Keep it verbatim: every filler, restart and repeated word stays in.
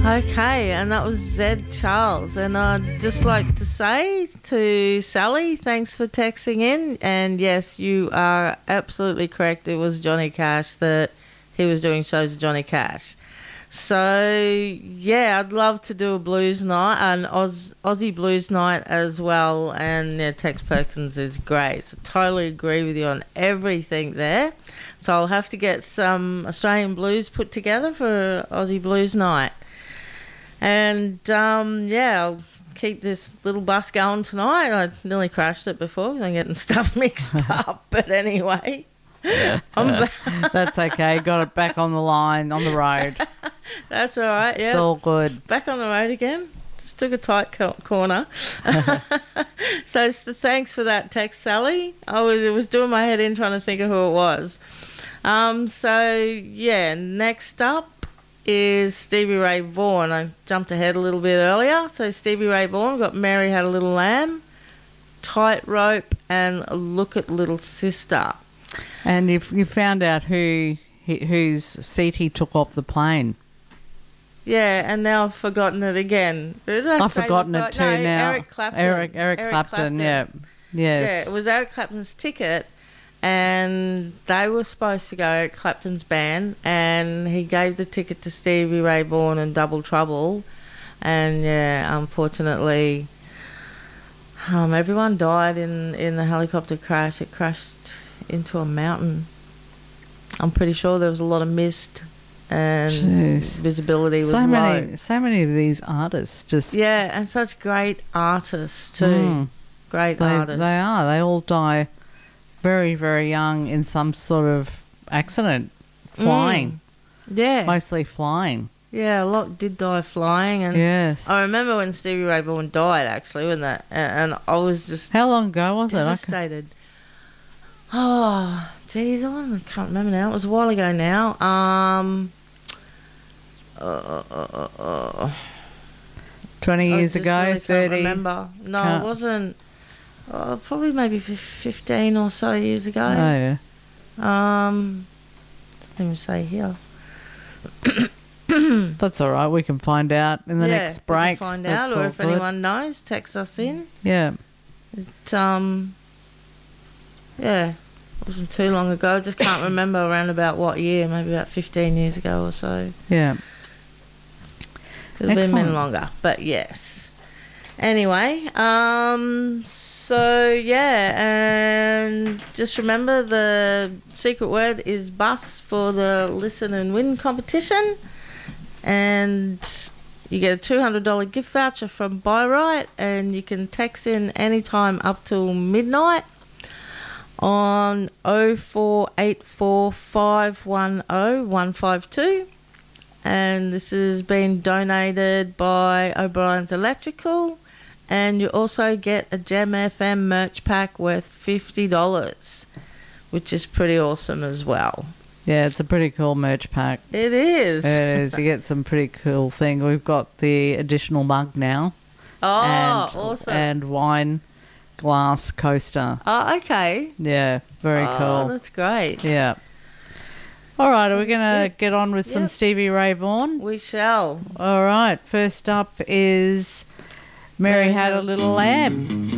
Okay, and that was Zed Charles. And I'd just like to say to Sally, thanks for texting in. And yes, you are absolutely correct. It was Johnny Cash that he was doing shows with Johnny Cash. So, yeah, I'd love to do a blues night, an Oz, Aussie blues night as well. And yeah, Tex Perkins is great. So totally agree with you on everything there. So I'll have to get some Australian blues put together for Aussie blues night. And, um, yeah, I'll keep this little bus going tonight. I nearly crashed it before because I'm getting stuff mixed up. But anyway, I'm ba- That's okay. Got it back on the line, on the road. That's all right, yeah. It's all good. Back on the road again. Just took a tight co- corner. So it's the, thanks for that text, Sally. I was, it was doing my head in trying to think of who it was. Um, so, yeah, next up is Stevie Ray Vaughan. I jumped ahead a little bit earlier. So Stevie Ray Vaughan got Mary Had a Little Lamb, Tightrope, and Look at Little Sister. And if you found out who he, whose seat he took off the plane. Yeah, and now I've forgotten it again. Who did I I've say forgotten before? it too no, now. Eric Clapton. Eric, Eric, Eric Clapton, Clapton. yeah. Yes. Yeah, it was Eric Clapton's ticket, and they were supposed to go, Eric Clapton's band, and he gave the ticket to Stevie Ray Vaughan and Double Trouble, and yeah, unfortunately, um, everyone died in, in the helicopter crash. It crashed into a mountain. I'm pretty sure there was a lot of mist and Jeez. visibility was so low. many, so many of these artists just... Yeah, and such great artists too. Mm. Great They, artists. they are. They all die very, very young in some sort of accident. Flying. Mm. Yeah. Mostly flying. Yeah, a lot did die flying. And Yes. I remember when Stevie Ray Vaughan died, actually, when that, and, and I was just How long ago was it? I ca- devastated. Oh, geez, I can't remember now. It was a while ago now. Um, uh, uh, uh, uh, twenty I years just ago, really thirty. Can't remember. No, Can't- it wasn't. Oh, probably maybe fif- fifteen or so years ago. Oh, yeah. Um, doesn't even say here. That's all right. We can find out in the yeah, next we can break. find That's out, or all if good. anyone knows, text us in. Yeah. It, um, yeah, it wasn't too long ago. I just can't remember around about what year. Maybe about fifteen years ago or so. Yeah. Could have been Excellent. been longer, but yes. Anyway, um, so yeah, and just remember the secret word is bus for the Listen and Win competition, and you get a two hundred dollars gift voucher from Buy Right, and you can text in anytime up till midnight on oh four eight four, five one oh, one five two. And this has been donated by O'Brien's Electrical. And you also get a Gem F M merch pack worth fifty dollars, which is pretty awesome as well. Yeah, it's a pretty cool merch pack. It is. It is. You get some pretty cool thing. We've got the additional mug now. Oh, and, awesome. And wine glass coaster. Oh, okay. Yeah, very oh, cool. That's great. Yeah. All right, are we That's going to good. get on with some Yep. Stevie Ray Vaughan? We shall. All right, first up is Mary Had a Little Lamb.